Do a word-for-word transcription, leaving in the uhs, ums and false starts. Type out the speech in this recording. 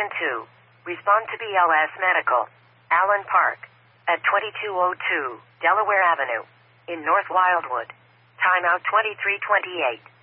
Station two. Respond to B L S Medical. Allen Park. At twenty-two oh two Delaware Avenue. In North Wildwood. Timeout twenty-three twenty-eight.